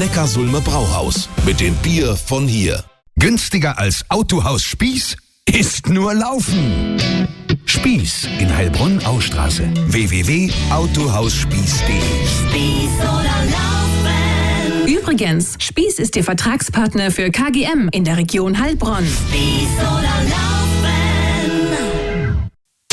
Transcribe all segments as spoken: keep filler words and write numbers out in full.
Neckarsulmer Brauhaus mit dem Bier von hier. Günstiger als Autohaus Spieß? Ist nur Laufen. Spieß in Heilbronn-Austraße. w w w punkt autohausspieß punkt d e Spieß oder Laufen. Übrigens, Spieß ist Ihr Vertragspartner für K G M in der Region Heilbronn. Spieß oder Laufen.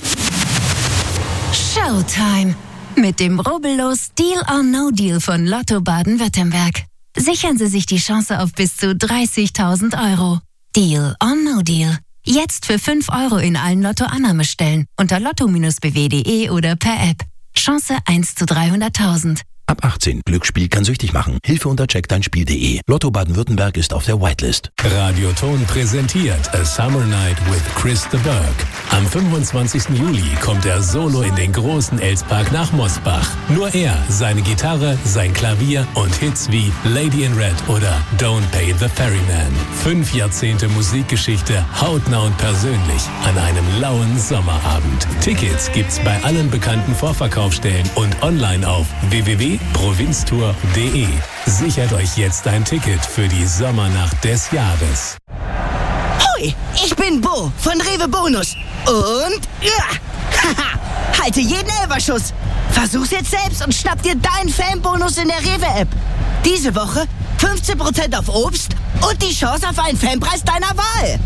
Showtime. Mit dem rubbellos Deal or No Deal von Lotto Baden-Württemberg. Sichern Sie sich die Chance auf bis zu dreißigtausend Euro. Deal or No Deal. Jetzt für fünf Euro in allen Lotto-Annahmestellen unter lotto b w punkt d e oder per App. Chance eins zu dreihunderttausend. Ab achtzehn. Glücksspiel kann süchtig machen. Hilfe unter check dein spiel punkt d e. Lotto Baden-Württemberg ist auf der Whitelist. Radioton präsentiert A Summer Night with Chris de Burgh. Am fünfundzwanzigsten Juli kommt er solo in den großen Elspark nach Mosbach. Nur er, seine Gitarre, sein Klavier und Hits wie Lady in Red oder Don't Pay the Ferryman. Fünf Jahrzehnte Musikgeschichte, hautnah und persönlich an einem lauen Sommerabend. Tickets gibt's bei allen bekannten Vorverkaufsstellen und online auf w w w punkt provinztour punkt d e. Sichert euch jetzt ein Ticket für die Sommernacht des Jahres. Hoi, ich bin Bo von Rewe Bonus. Und ja, haha, halte jeden Elferschuss. Versuch's jetzt selbst und schnapp dir deinen Fanbonus in der Rewe-App. Diese Woche fünfzehn Prozent auf Obst und die Chance auf einen Fanpreis deiner Wahl.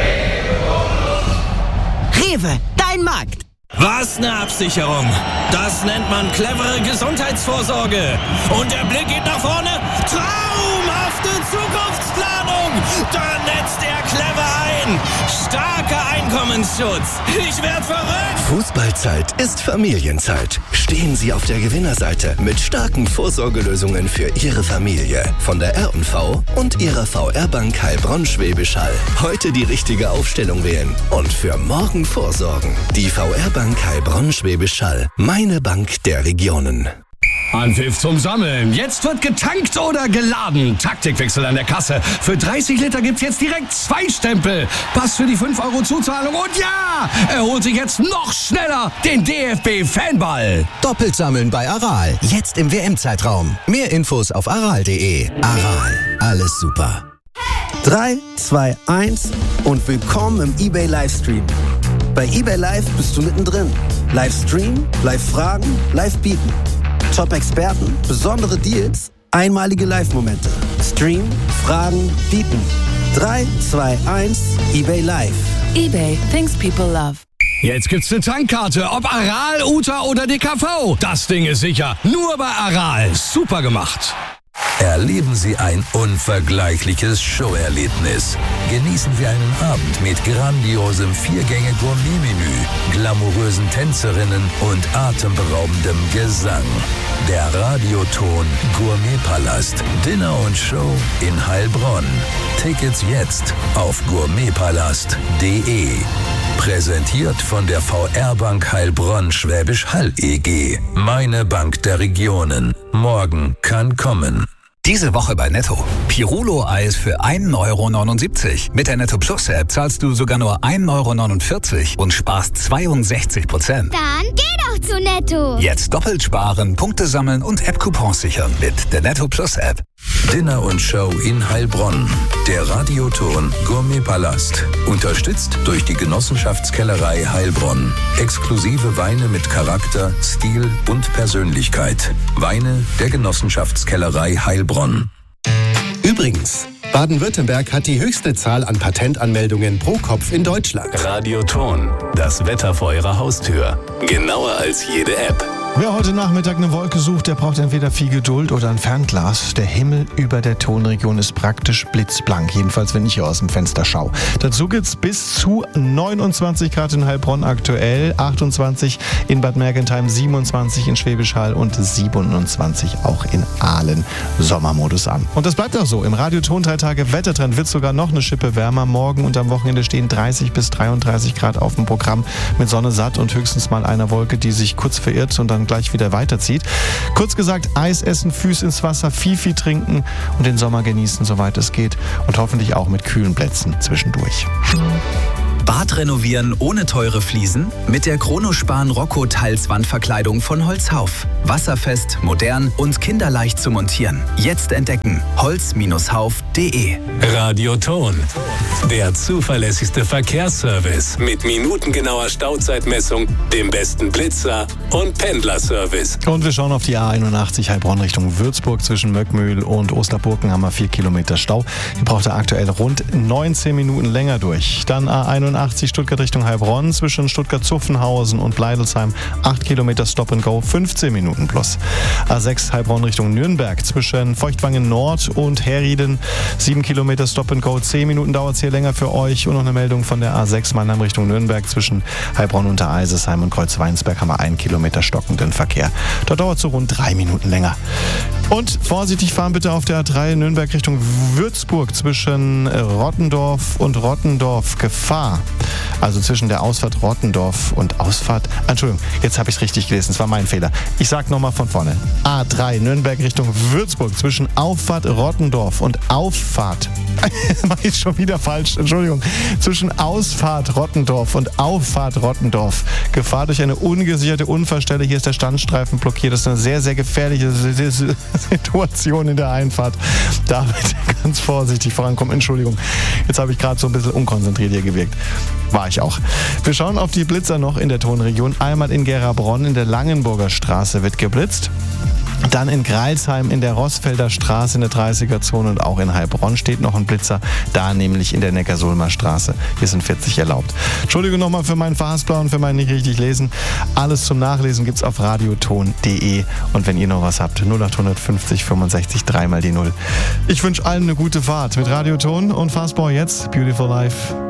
Rewe, dein Markt. Was eine Absicherung. Das nennt man clevere Gesundheitsvorsorge. Und der Blick geht nach vorne. Traumhafte Zukunftsplanung. Da netzt er clever ein. Starker Einkommensschutz. Ich werd verrückt. Fußballzeit ist Familienzeit. Stehen Sie auf der Gewinnerseite mit starken Vorsorgelösungen für Ihre Familie. Von der R und V und Ihrer V R-Bank Heilbronn-Schwäbisch Hall. Heute die richtige Aufstellung wählen und für morgen vorsorgen. Die V R-Bank Heilbronn-Schwäbisch Hall. Meine Bank der Regionen. Anpfiff zum Sammeln. Jetzt wird getankt oder geladen. Taktikwechsel an der Kasse. Für dreißig Liter gibt's jetzt direkt zwei Stempel. Pass für die fünf Euro Zuzahlung. Und ja, er holt sich jetzt noch schneller den D F B-Fanball. Doppelt sammeln bei Aral. Jetzt im W M-Zeitraum. Mehr Infos auf aral punkt d e. Aral. Alles super. drei, zwei, eins und willkommen im eBay Livestream. Bei eBay Live bist du mittendrin. Livestream, Live-Fragen, Live-Bieten. Top-Experten, besondere Deals, einmalige Live-Momente. Stream, Fragen, Bieten. drei, zwei, eins, eBay Live. eBay, things people love. Jetzt gibt's eine Tankkarte, ob Aral, Uta oder D K V. Das Ding ist sicher. Nur bei Aral. Super gemacht. Erleben Sie ein unvergleichliches Showerlebnis. Genießen Sie einen Abend mit grandiosem Viergänge-Gourmet-Menü, glamourösen Tänzerinnen und atemberaubendem Gesang. Der Radioton Gourmetpalast. Dinner und Show in Heilbronn. Tickets jetzt auf gourmetpalast punkt d e. Präsentiert von der V R-Bank Heilbronn-Schwäbisch Hall E G. Meine Bank der Regionen. Morgen kann kommen. Diese Woche bei Netto. Pirulo-Eis für ein Euro neunundsiebzig. Mit der Netto Plus App zahlst du sogar nur ein Euro neunundvierzig und sparst zweiundsechzig Prozent. Dann geh doch zu Netto. Jetzt doppelt sparen, Punkte sammeln und App-Coupons sichern mit der Netto Plus App. Dinner und Show in Heilbronn. Der Radioton Gourmetpalast. Unterstützt durch die Genossenschaftskellerei Heilbronn. Exklusive Weine mit Charakter, Stil und Persönlichkeit. Weine der Genossenschaftskellerei Heilbronn. Übrigens, Baden-Württemberg hat die höchste Zahl an Patentanmeldungen pro Kopf in Deutschland. Radioton, das Wetter vor Ihrer Haustür. Genauer als jede App. Wer heute Nachmittag eine Wolke sucht, der braucht entweder viel Geduld oder ein Fernglas. Der Himmel über der Tonregion ist praktisch blitzblank, jedenfalls wenn ich hier aus dem Fenster schaue. Dazu gibt's bis zu neunundzwanzig Grad in Heilbronn aktuell, achtundzwanzig in Bad Mergentheim, siebenundzwanzig in Schwäbisch Hall und siebenundzwanzig auch in Aalen. Sommermodus an. Und das bleibt auch so. Im Radioton drei Tage Wettertrend wird sogar noch eine Schippe wärmer. Morgen und am Wochenende stehen dreißig bis dreiunddreißig Grad auf dem Programm mit Sonne satt und höchstens mal einer Wolke, die sich kurz verirrt und dann gleich wieder weiterzieht. Kurz gesagt, Eis essen, Füße ins Wasser, viel, viel trinken und den Sommer genießen, soweit es geht. Und hoffentlich auch mit kühlen Plätzen zwischendurch. Bad renovieren ohne teure Fliesen? Mit der Chronospan Rocco Tiles Wandverkleidung von Holzhauf. Wasserfest, modern und kinderleicht zu montieren. Jetzt entdecken. holz Hauf punkt de. Radioton. Der zuverlässigste Verkehrsservice mit minutengenauer Stauzeitmessung, dem besten Blitzer und Pendlerservice. Und wir schauen auf die A einundachtzig Heilbronn Richtung Würzburg. Zwischen Möckmühl und Osterburken haben wir vier Kilometer Stau. Ihr braucht da aktuell rund neunzehn Minuten länger durch. Dann A einundachtzig Stuttgart Richtung Heilbronn. Zwischen Stuttgart-Zuffenhausen und Bleidelsheim acht Kilometer Stop and Go, fünfzehn Minuten plus. A sechs Heilbronn Richtung Nürnberg. Zwischen Feuchtwangen Nord und Herrieden sieben Kilometer Stop and Go, zehn Minuten dauert es hier länger für euch. Und noch eine Meldung von der A sechs Mannheim Richtung Nürnberg. Zwischen Heilbronn unter Eisesheim und Kreuzweinsberg haben wir einen Kilometer stockenden Verkehr. Dort dauert es so rund drei Minuten länger. Und vorsichtig fahren bitte auf der A drei Nürnberg Richtung Würzburg. Zwischen Rottendorf und Rottendorf Gefahr. Also zwischen der Ausfahrt Rottendorf und Ausfahrt... Entschuldigung, jetzt habe ich es richtig gelesen. Das war mein Fehler. Ich sage nochmal von vorne. A drei Nürnberg Richtung Würzburg. Zwischen Auffahrt Rottendorf und Auffahrt... Mache ich schon wieder falsch. Entschuldigung. Zwischen Ausfahrt Rottendorf und Auffahrt Rottendorf. Gefahr durch eine ungesicherte Unfallstelle. Hier ist der Standstreifen blockiert. Das ist eine sehr, sehr gefährliche Situation in der Einfahrt. Da bitte ganz vorsichtig vorankommen. Entschuldigung. Jetzt habe ich gerade so ein bisschen unkonzentriert hier gewirkt. War ich auch. Wir schauen auf die Blitzer noch in der Tonregion. Einmal in Gerabronn in der Langenburger Straße wird geblitzt. Dann in Greilsheim in der Rossfelder Straße in der dreißiger-Zone und auch in Heilbronn steht noch ein Blitzer, da nämlich in der Neckarsulmer Straße. Hier sind vierzig erlaubt. Entschuldigung nochmal für meinen Verhaspler und für mein nicht richtig lesen. Alles zum Nachlesen gibt's auf radioton punkt de und wenn ihr noch was habt, null acht fünfzig fünfundsechzig drei mal die null. Ich wünsche allen eine gute Fahrt mit Radioton und Fastball jetzt Beautiful Life.